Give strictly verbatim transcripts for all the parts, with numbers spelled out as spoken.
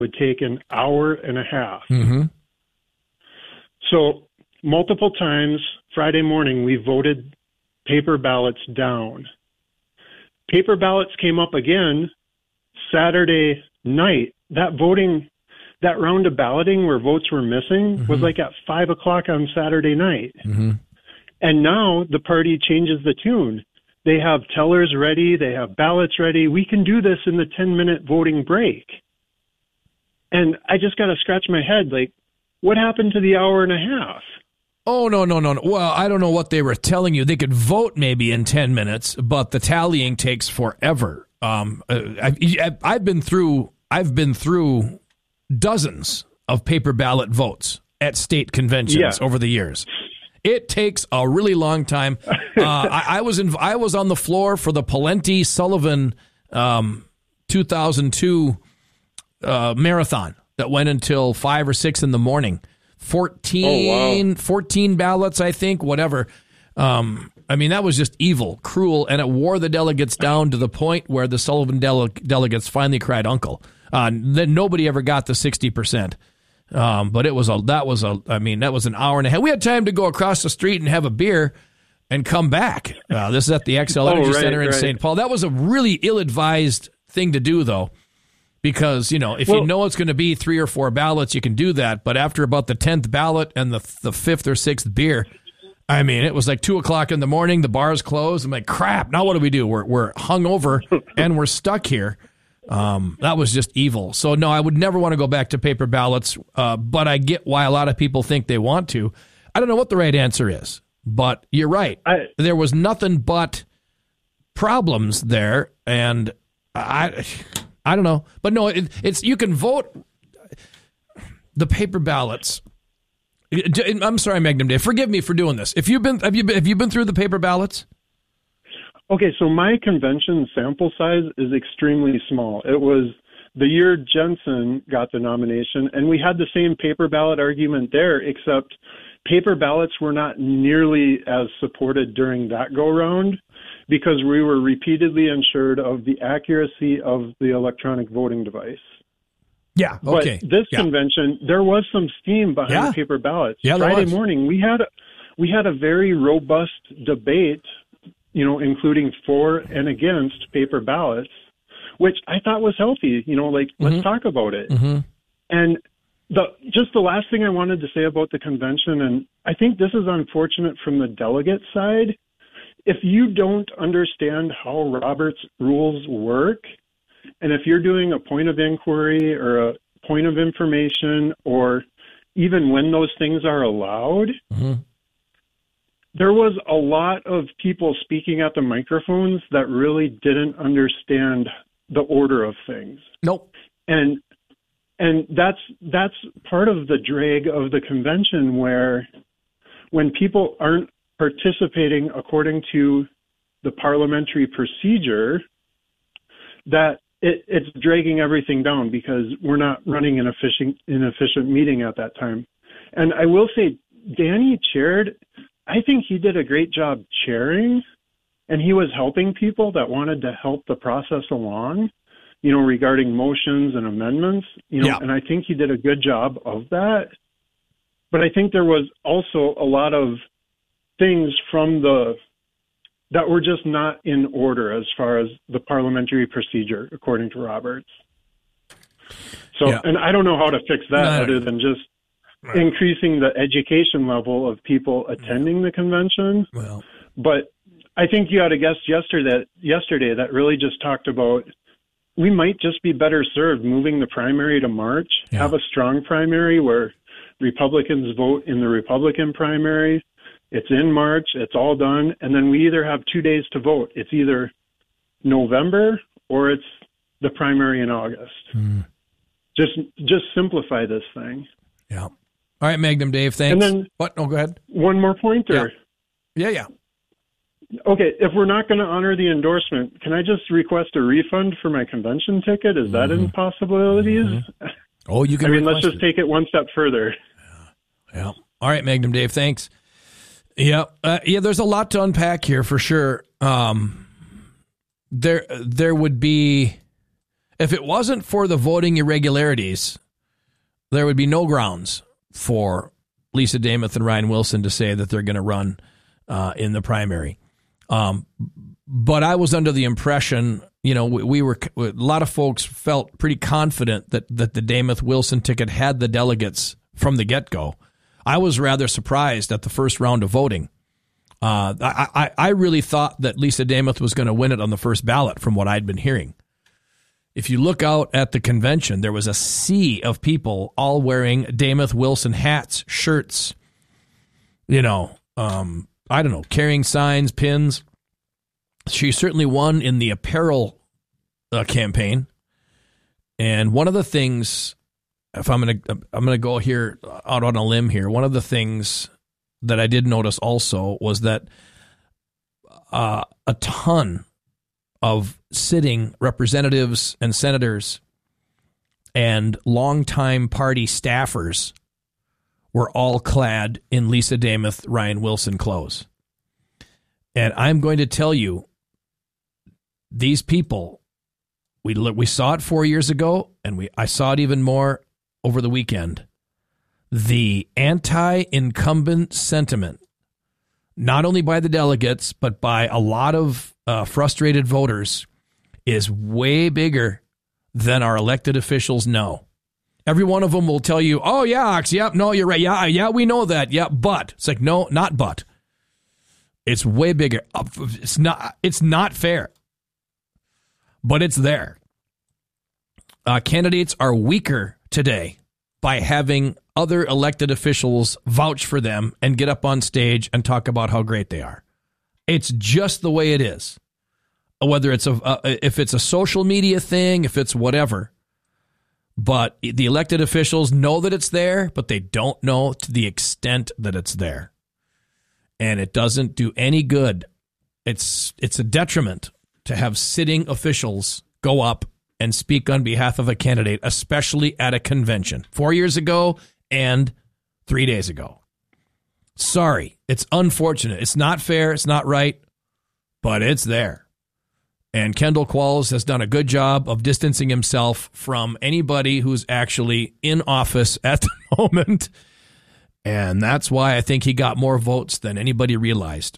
would take an hour and a half. Mm-hmm. So multiple times Friday morning, we voted paper ballots down. Paper ballots came up again Saturday night. That voting, that round of balloting where votes were missing mm-hmm. was like at five o'clock on Saturday night. Mm-hmm. And now the party changes the tune. They have tellers ready. They have ballots ready. We can do this in the ten-minute voting break. And I just got to scratch my head. Like, what happened to the hour and a half? Oh, no, no, no, no. Well, I don't know what they were telling you. They could vote maybe in ten minutes, but the tallying takes forever. Um, I, I've been through, I've been through dozens of paper ballot votes at state conventions yeah. over the years. It takes a really long time. Uh, I, I was in, I was on the floor for the Palenti Sullivan um, two thousand two uh, marathon that went until five or six in the morning. fourteen, oh, wow. fourteen ballots, I think, whatever. Um, I mean, that was just evil, cruel, and it wore the delegates down to the point where the Sullivan dele- delegates finally cried uncle. Uh, then nobody ever got the sixty percent. Um, but it was a, that was a, I mean, that was an hour and a half. We had time to go across the street and have a beer and come back. Uh, this is at the X L oh, Energy right, Center in right. Saint Paul. That was a really ill-advised thing to do, though, because, you know, if well, you know it's going to be three or four ballots, you can do that. But after about the tenth ballot and the the fifth or sixth beer, I mean, it was like two o'clock in the morning. The bar's closed. I'm like, crap. Now what do we do? We're we're hungover and we're stuck here. Um, that was just evil. So, no, I would never want to go back to paper ballots, uh, but I get why a lot of people think they want to. I don't know what the right answer is, but you're right. I, there was nothing but problems there, and I I don't know. But, no, it, it's you can vote the paper ballots. I'm sorry, Magnum Dave. Forgive me for doing this. If you've been, have you been, have you been through the paper ballots? Okay, so my convention sample size is extremely small. It was the year Jensen got the nomination, and we had the same paper ballot argument there, except paper ballots were not nearly as supported during that go-round because we were repeatedly assured of the accuracy of the electronic voting device. Yeah, okay. But this yeah. convention, there was some steam behind yeah. paper ballots. Yeah, Friday was. morning, we had a, we had a very robust debate, you know, including for and against paper ballots, which I thought was healthy. You know, like, mm-hmm. let's talk about it. Mm-hmm. And the just the last thing I wanted to say about the convention, and I think this is unfortunate from the delegate side, if you don't understand how Robert's rules work, and if you're doing a point of inquiry or a point of information, or even when those things are allowed, mm-hmm. there was a lot of people speaking at the microphones that really didn't understand the order of things. Nope. And and that's that's part of the drag of the convention, where when people aren't participating according to the parliamentary procedure, that it, it's dragging everything down because we're not running an efficient an efficient meeting at that time. And I will say, Danny chaired. I think he did a great job chairing, and he was helping people that wanted to help the process along, you know, regarding motions and amendments, you know, yeah. and I think he did a good job of that. But I think there was also a lot of things from the that were just not in order as far as the parliamentary procedure, according to Roberts. So, yeah. and I don't know how to fix that no, other than just right. increasing the education level of people attending the convention. Well, but I think you had a guest yesterday that, yesterday that really just talked about we might just be better served moving the primary to March, yeah. have a strong primary where Republicans vote in the Republican primary. It's in March, it's all done, and then we either have two days to vote. It's either November or it's the primary in August. Mm. Just just simplify this thing. Yeah. All right, Magnum Dave, thanks. And then what? No, go ahead. One more pointer. Yeah, yeah. yeah. Okay, if we're not going to honor the endorsement, can I just request a refund for my convention ticket? Is mm-hmm. that in possibilities? Mm-hmm. Oh, you can. I mean, let's just it. take it one step further. Yeah. yeah. All right, Magnum Dave, thanks. Yeah, uh, yeah. There's a lot to unpack here for sure. Um, there, there would be. if it wasn't for the voting irregularities, there would be no grounds for Lisa Dameth and Ryan Wilson to say that they're going to run uh, in the primary. Um, but I was under the impression, you know, we, we were a lot of folks felt pretty confident that that the Dameth Wilson ticket had the delegates from the get-go. I was rather surprised at the first round of voting. Uh, I, I, I really thought that Lisa Dameth was going to win it on the first ballot from what I'd been hearing. If you look out at the convention, there was a sea of people all wearing Dameth Wilson hats, shirts, you know, um, I don't know, carrying signs, pins. She certainly won in the apparel uh, campaign. And one of the things, if I'm going to, I'm going to go here out on a limb here. One of the things that I did notice also was that uh, a ton of sitting representatives and senators and longtime party staffers were all clad in Lisa Dameth, Ryan Wilson clothes. And I'm going to tell you, these people, we we saw it four years ago, and we I saw it even more over the weekend. The anti-incumbent sentiment, not only by the delegates, but by a lot of uh, frustrated voters, is way bigger than our elected officials know. Every one of them will tell you, oh, yeah, Ox, yep, no, you're right. Yeah, yeah, we know that. Yeah, but. It's like, no, not but. It's way bigger. It's not, it's not fair, but it's there. Uh, candidates are weaker today by having other elected officials vouch for them and get up on stage and talk about how great they are. It's just the way it is. Whether it's a uh, if it's a social media thing, if it's whatever. But the elected officials know that it's there, but they don't know to the extent that it's there. And it doesn't do any good. It's it's a detriment to have sitting officials go up and speak on behalf of a candidate, especially at a convention. Four years ago and three days ago. Sorry, it's unfortunate. It's not fair. It's not right, but it's there. And Kendall Qualls has done a good job of distancing himself from anybody who's actually in office at the moment. And that's why I think he got more votes than anybody realized.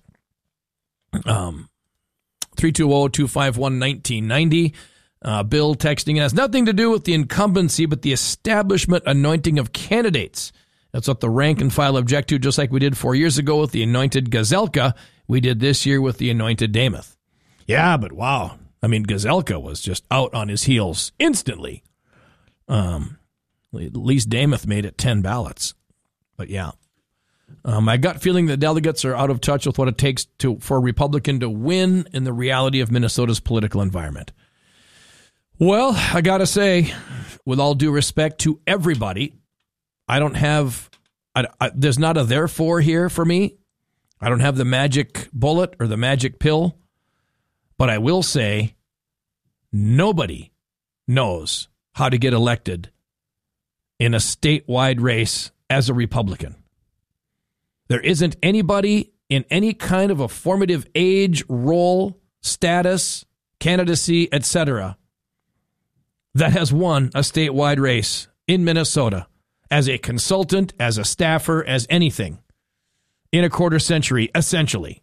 Um, three two zero, two five one, one nine nine zero. Uh, Bill texting, it has nothing to do with the incumbency, but the establishment anointing of candidates. That's what the rank and file object to, just like we did four years ago with the anointed Gazelka. We did this year with the anointed Dameth. Yeah, but wow. I mean, Gazelka was just out on his heels instantly. Um, at least Dameth made it ten ballots. But yeah. Um, my gut feeling that delegates are out of touch with what it takes to for a Republican to win in the reality of Minnesota's political environment. Well, I got to say, with all due respect to everybody, I don't have, I, I, there's not a therefore here for me. I don't have the magic bullet or the magic pill. But I will say, nobody knows how to get elected in a statewide race as a Republican. There isn't anybody in any kind of a formative age, role, status, candidacy, et cetera, that has won a statewide race in Minnesota as a consultant, as a staffer, as anything in a quarter century, essentially.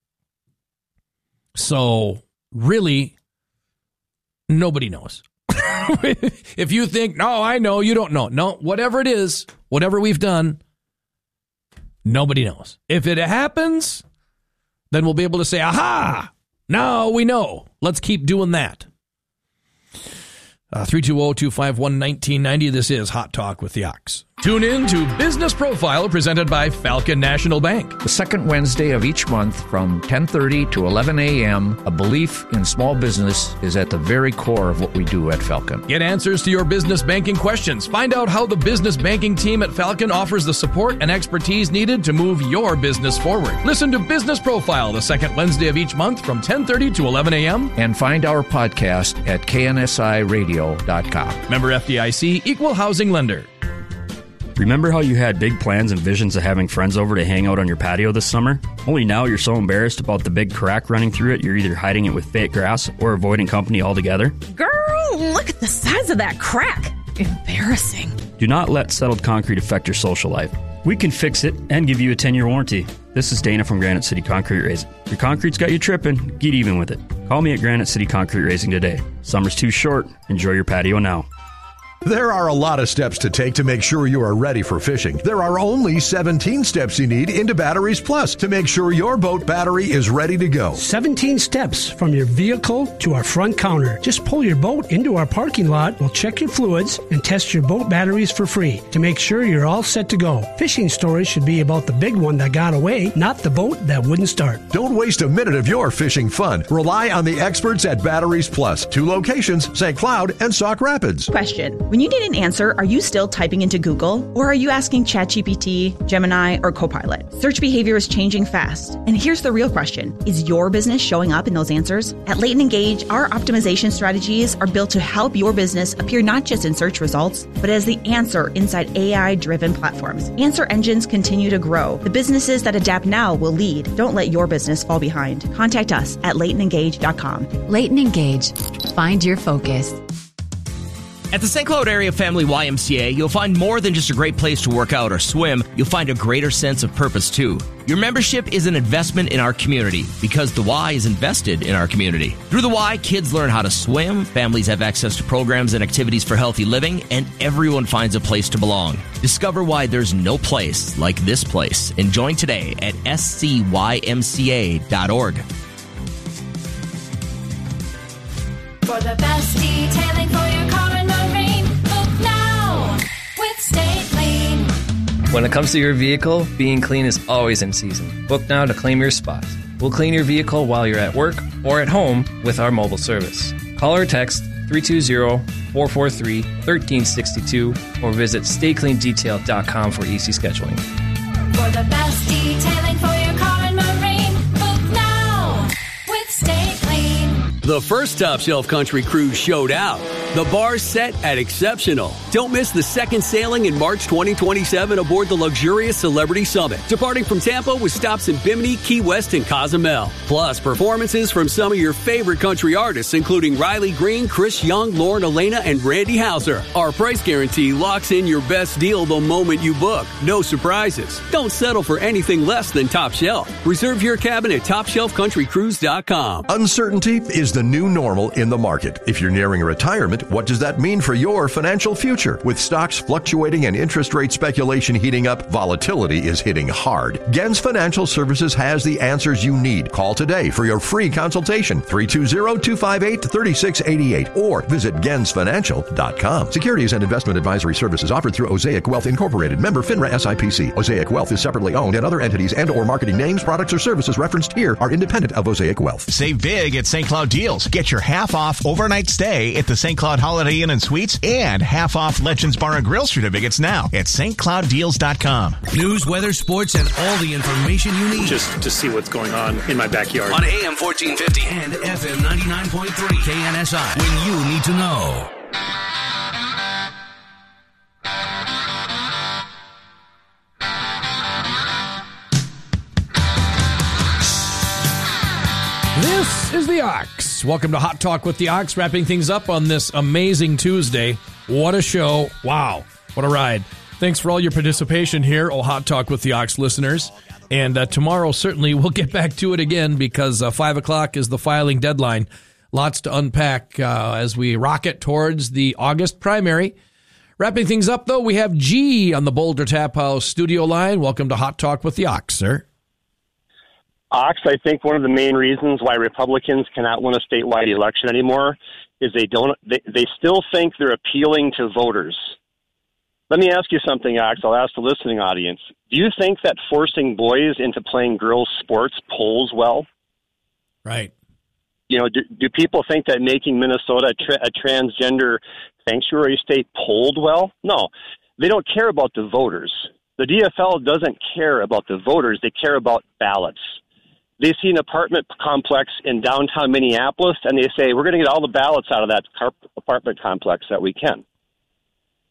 So really, nobody knows. If you think, no, I know, you don't know. No, whatever it is, whatever we've done, nobody knows. If it happens, then we'll be able to say, aha, now we know. Let's keep doing that. Uh, three two zero, two five one, one nine nine zero. This is Hot Talk with the Ox. Tune in to Business Profile presented by Falcon National Bank. The second Wednesday of each month from ten thirty to eleven a.m., a belief in small business is at the very core of what we do at Falcon. Get answers to your business banking questions. Find out how the business banking team at Falcon offers the support and expertise needed to move your business forward. Listen to Business Profile the second Wednesday of each month from ten thirty to eleven a.m. And find our podcast at K N S I radio dot com. Member F D I C, Equal Housing Lender. Remember how you had big plans and visions of having friends over to hang out on your patio this summer? Only now you're so embarrassed about the big crack running through it, you're either hiding it with fake grass or avoiding company altogether? Girl, look at the size of that crack. Embarrassing. Do not let settled concrete affect your social life. We can fix it and give you a ten-year warranty. This is Dana from Granite City Concrete Raising. Your concrete's got you tripping, get even with it. Call me at Granite City Concrete Raising today. Summer's too short. Enjoy your patio now. There are a lot of steps to take to make sure you are ready for fishing. There are only seventeen steps you need into Batteries Plus to make sure your boat battery is ready to go. seventeen steps from your vehicle to our front counter. Just pull your boat into our parking lot, we'll check your fluids, and test your boat batteries for free to make sure you're all set to go. Fishing stories should be about the big one that got away, not the boat that wouldn't start. Don't waste a minute of your fishing fun. Rely on the experts at Batteries Plus. Two locations, Saint Cloud and Sauk Rapids. Question. When you need an answer, are you still typing into Google? Or are you asking ChatGPT, Gemini, or Copilot? Search behavior is changing fast. And here's the real question. Is your business showing up in those answers? At Leighton Engage, our optimization strategies are built to help your business appear not just in search results, but as the answer inside A I-driven platforms. Answer engines continue to grow. The businesses that adapt now will lead. Don't let your business fall behind. Contact us at leighton engage dot com. Leighton Engage. Find your focus. At the Saint Cloud Area Family Y M C A, you'll find more than just a great place to work out or swim. You'll find a greater sense of purpose, too. Your membership is an investment in our community because the Y is invested in our community. Through the Y, kids learn how to swim, families have access to programs and activities for healthy living, and everyone finds a place to belong. Discover why there's no place like this place and join today at s c y m c a dot org. For the best detailing for your car and marine, book now with Stay Clean. When it comes to your vehicle, being clean is always in season. Book now to claim your spot. We'll clean your vehicle while you're at work or at home with our mobile service. Call or text three two zero, four four three, one three six two or visit stay clean detail dot com for easy scheduling. For the best detailing for your car and marine, book now with Stay Clean. The first Top Shelf Country Cruise showed out. The bar's set at exceptional. Don't miss the second sailing in March twenty twenty-seven aboard the luxurious Celebrity Summit, departing from Tampa with stops in Bimini, Key West, and Cozumel. Plus, performances from some of your favorite country artists, including Riley Green, Chris Young, Lauren Elena, and Randy Houser. Our price guarantee locks in your best deal the moment you book. No surprises. Don't settle for anything less than Top Shelf. Reserve your cabin at top shelf country cruise dot com. Uncertainty is the new normal in the market. If you're nearing retirement, what does that mean for your financial future? With stocks fluctuating and interest rate speculation heating up, volatility is hitting hard. Gens Financial Services has the answers you need. Call today for your free consultation, three two zero, two five eight, three six eight eight, or visit gens financial dot com. Securities and investment advisory services offered through Osaic Wealth Incorporated, member FINRA S I P C. Osaic Wealth is separately owned, and other entities and or marketing names, products, or services referenced here are independent of Osaic Wealth. Save big at Saint Cloud Deals. Get your half off overnight stay at the Saint Cloud Holiday Inn and Suites and half off Legends Bar and Grill certificates now at st cloud deals dot com. News, weather, sports, and all the information you need. Just to see what's going on in my backyard. On A M fourteen fifty and F M ninety-nine point three K N S I. When you need to know. This is the Ox. Welcome to Hot Talk with the Ox, wrapping things up on this amazing Tuesday. What a show. Wow. What a ride. Thanks for all your participation here, oh Hot Talk with the Ox listeners. And uh, tomorrow, certainly, we'll get back to it again because uh, five o'clock is the filing deadline. Lots to unpack uh, as we rocket towards the August primary. Wrapping things up, though, we have G on the Boulder Tap House studio line. Welcome to Hot Talk with the Ox, sir. Ox, I think one of the main reasons why Republicans cannot win a statewide election anymore is they don't. They, they still think they're appealing to voters. Let me ask you something, Ox. I'll ask the listening audience. Do you think that forcing boys into playing girls' sports polls well? Right. You know, do, do people think that making Minnesota a, tra- a transgender sanctuary state polled well? No. They don't care about the voters. The D F L doesn't care about the voters. They care about ballots. They see an apartment complex in downtown Minneapolis, and they say, we're going to get all the ballots out of that car- apartment complex that we can.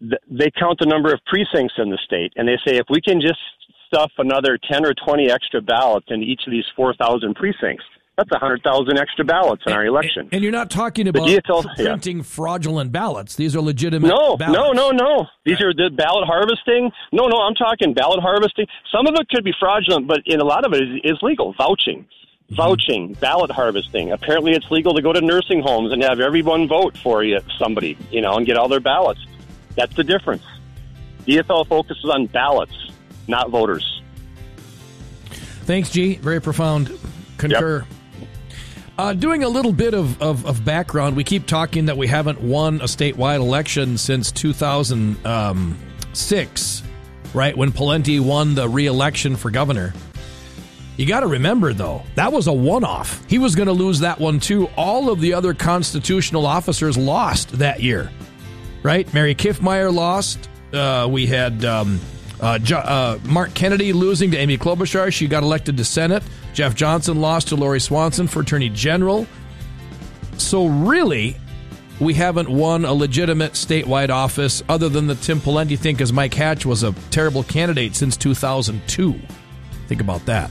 th- they count the number of precincts in the state, and they say if we can just stuff another ten or twenty extra ballots in each of these four thousand precincts, that's one hundred thousand extra ballots in our election. And you're not talking about D F L, printing yeah. fraudulent ballots. These are legitimate no, ballots. No, no, no, These right. are the ballot harvesting. No, no, I'm talking ballot harvesting. Some of it could be fraudulent, but in a lot of it is, is legal. Vouching. Mm-hmm. Vouching, ballot harvesting. Apparently it's legal to go to nursing homes and have everyone vote for you, somebody, you know, and get all their ballots. That's the difference. D F L focuses on ballots, not voters. Thanks, G. Very profound. Concur. Yep. Uh, doing a little bit of, of, of background, we keep talking that we haven't won a statewide election since two thousand six, right, when Pawlenty won the re-election for governor. You got to remember, though, that was a one-off. He was going to lose that one, too. All of the other constitutional officers lost that year, right? Mary Kiffmeyer lost. Uh, we had um, uh, jo- uh, Mark Kennedy losing to Amy Klobuchar. She got elected to Senate. Jeff Johnson lost to Lori Swanson for Attorney General. So really, we haven't won a legitimate statewide office other than the Tim Pawlenty thing, because Mike Hatch was a terrible candidate since two thousand two. Think about that.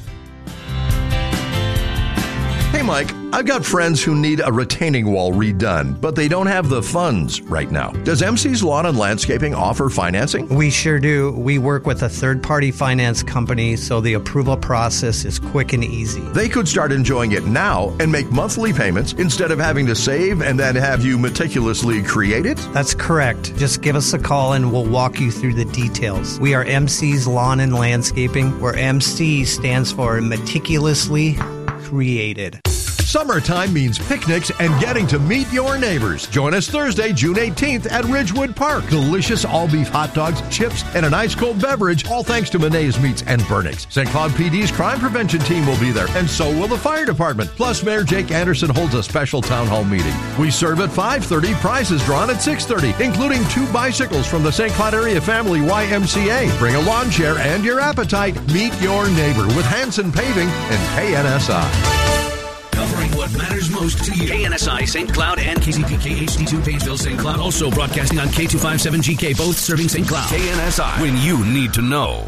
Hey, Mike, I've got friends who need a retaining wall redone, but they don't have the funds right now. Does M C's Lawn and Landscaping offer financing? We sure do. We work with a third-party finance company, so the approval process is quick and easy. They could start enjoying it now and make monthly payments instead of having to save and then have you meticulously create it? That's correct. Just give us a call and we'll walk you through the details. We are M C's Lawn and Landscaping, where M C stands for meticulously created. Summertime means picnics and getting to meet your neighbors. Join us Thursday, June eighteenth at Ridgewood Park. Delicious all-beef hot dogs, chips, and an ice-cold beverage, all thanks to Monet's Meats and Burnix. Saint Cloud P D's crime prevention team will be there, and so will the fire department. Plus, Mayor Jake Anderson holds a special town hall meeting. We serve at five thirty, prizes drawn at six thirty, including two bicycles from the Saint Cloud Area Family Y M C A. Bring a lawn chair and your appetite. Meet your neighbor with Hanson Paving and K N S I. Covering what matters most to you. K N S I, Saint Cloud, and K Z P K H D two, Painesville, Saint Cloud. Also broadcasting on K two fifty-seven G K, both serving Saint Cloud. K N S I, when you need to know.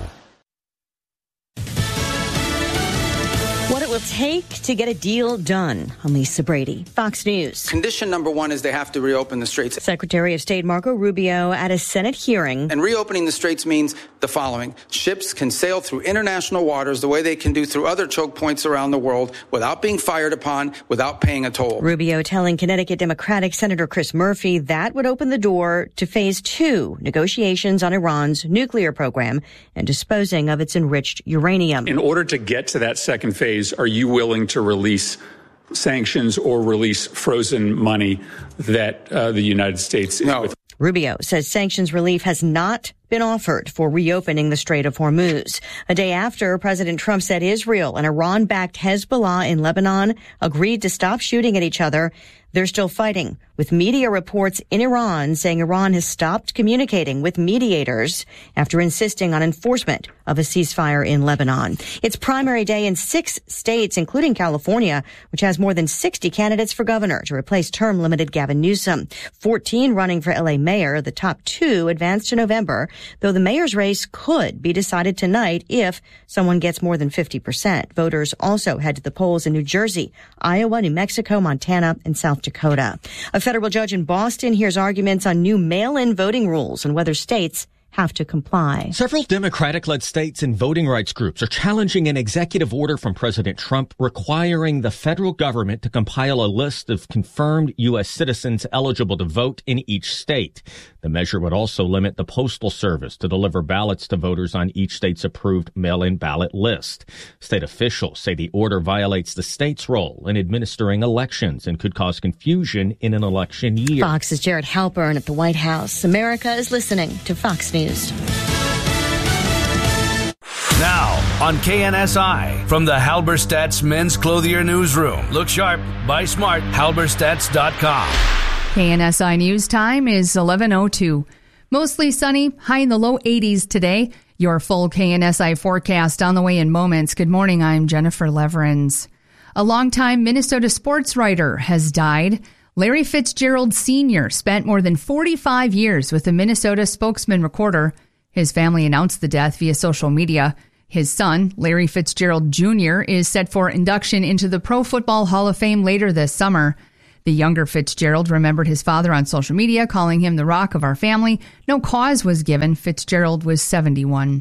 What it will take to get a deal done. I'm Lisa Brady, Fox News. Condition number one is they have to reopen the straits. Secretary of State Marco Rubio at a Senate hearing. And reopening the straits means the following. Ships can sail through international waters the way they can do through other choke points around the world without being fired upon, without paying a toll. Rubio telling Connecticut Democratic Senator Chris Murphy that would open the door to phase two negotiations on Iran's nuclear program and disposing of its enriched uranium. In order to get to that second phase, are you willing to release sanctions or release frozen money that uh, the United States is no. with? Rubio says sanctions relief has not been offered for reopening the Strait of Hormuz. A day after President Trump said Israel and Iran-backed Hezbollah in Lebanon agreed to stop shooting at each other, they're still fighting, with media reports in Iran saying Iran has stopped communicating with mediators after insisting on enforcement of a ceasefire in Lebanon. It's primary day in six states, including California, which has more than sixty candidates for governor to replace term-limited Gavin Newsom. fourteen running for L A mayor. The top two advance to November, though the mayor's race could be decided tonight if someone gets more than fifty percent. Voters also head to the polls in New Jersey, Iowa, New Mexico, Montana, and South Dakota. A federal judge in Boston hears arguments on new mail-in voting rules and whether states have to comply. Several Democratic-led states and voting rights groups are challenging an executive order from President Trump requiring the federal government to compile a list of confirmed U S citizens eligible to vote in each state. The measure would also limit the Postal Service to deliver ballots to voters on each state's approved mail-in ballot list. State officials say the order violates the state's role in administering elections and could cause confusion in an election year. Fox's Jared Halpern at the White House. America is listening to Fox News. Now on K N S I, from the Halberstadt's Men's Clothier Newsroom. Look sharp, buy smart, halberstadts dot com. K N S I News Time is eleven oh two. Mostly sunny, high in the low eighties today. Your full K N S I forecast on the way in moments. Good morning, I'm Jennifer Leverins. A longtime Minnesota sports writer has died. Larry Fitzgerald Senior spent more than forty-five years with the Minnesota Spokesman Recorder. His family announced the death via social media. His son, Larry Fitzgerald Junior, is set for induction into the Pro Football Hall of Fame later this summer. The younger Fitzgerald remembered his father on social media, calling him the rock of our family. No cause was given. Fitzgerald was seventy-one.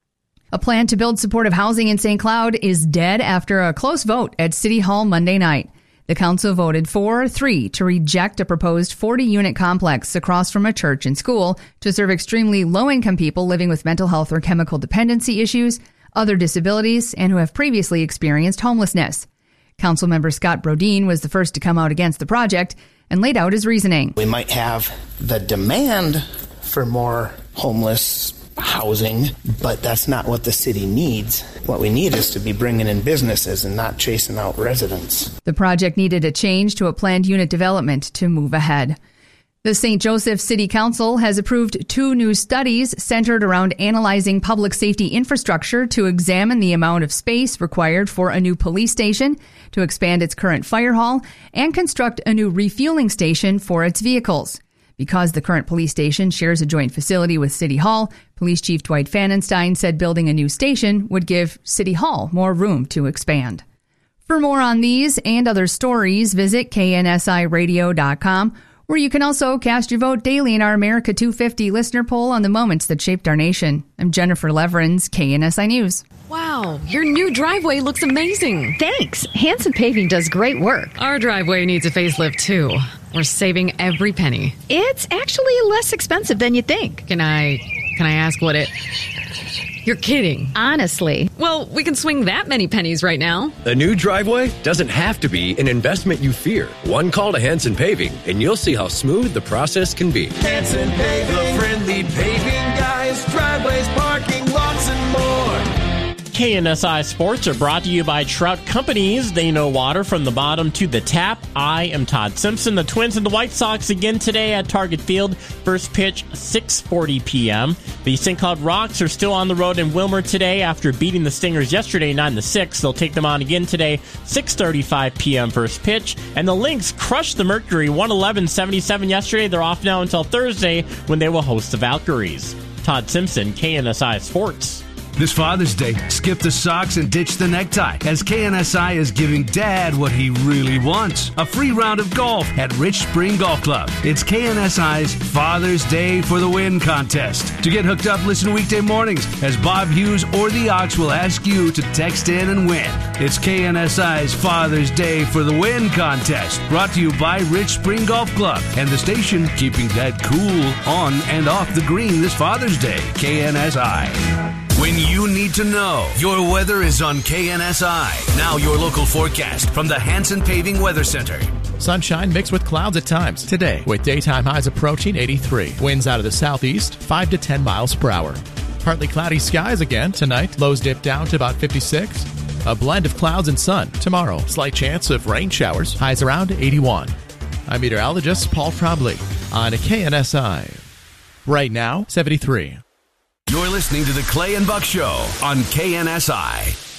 A plan to build supportive housing in Saint Cloud is dead after a close vote at City Hall Monday night. The council voted four three to reject a proposed forty-unit complex across from a church and school to serve extremely low-income people living with mental health or chemical dependency issues, other disabilities, and who have previously experienced homelessness. Councilmember Scott Brodeen was the first to come out against the project and laid out his reasoning. We might have the demand for more homeless housing, but that's not what the city needs. What we need is to be bringing in businesses and not chasing out residents. The project needed a change to a planned unit development to move ahead. The Saint Joseph City Council has approved two new studies centered around analyzing public safety infrastructure to examine the amount of space required for a new police station, to expand its current fire hall, and construct a new refueling station for its vehicles. Because the current police station shares a joint facility with City Hall, Police Chief Dwight Fanenstein said building a new station would give City Hall more room to expand. For more on these and other stories, visit K N S I radio dot com, where you can also cast your vote daily in our America two fifty listener poll on the moments that shaped our nation. I'm Jennifer Leverins, K N S I News. Wow, your new driveway looks amazing. Thanks. Hanson Paving does great work. Our driveway needs a facelift, too. We're saving every penny. It's actually less expensive than you think. Can I, can I ask what it... You're kidding. Honestly. Well, we can swing that many pennies right now. A new driveway doesn't have to be an investment you fear. One call to Hanson Paving, and you'll see how smooth the process can be. Hanson Paving, the friendly paving guys, driveways, parking lots, and more. K N S I Sports are brought to you by Trout Companies. They know water from the bottom to the tap. I am Todd Simpson. The Twins and the White Sox again today at Target Field. First pitch, six forty p.m. The Saint Cloud Rocks are still on the road in Wilmer today after beating the Stingers yesterday nine to six. They'll take them on again today, six thirty-five p.m. first pitch. And the Lynx crushed the Mercury one eleven seventy-seven yesterday. They're off now until Thursday when they will host the Valkyries. Todd Simpson, K N S I Sports. This Father's Day, skip the socks and ditch the necktie, as K N S I is giving Dad what he really wants, a free round of golf at Rich Spring Golf Club. It's K N S I's Father's Day for the Win contest. To get hooked up, listen weekday mornings as Bob Hughes or the Ox will ask you to text in and win. It's K N S I's Father's Day for the Win contest, brought to you by Rich Spring Golf Club and the station keeping Dad cool on and off the green this Father's Day. K N S I. When you need to know, your weather is on K N S I. Now your local forecast from the Hanson Paving Weather Center. Sunshine mixed with clouds at times today, with daytime highs approaching eighty-three. Winds out of the southeast, five to ten miles per hour. Partly cloudy skies again tonight. Lows dip down to about fifty-six. A blend of clouds and sun tomorrow. Slight chance of rain showers. Highs around eighty-one. I'm meteorologist Paul Trombley on K N S I. Right now, seventy-three. You're listening to the Clay and Buck Show on K N S I.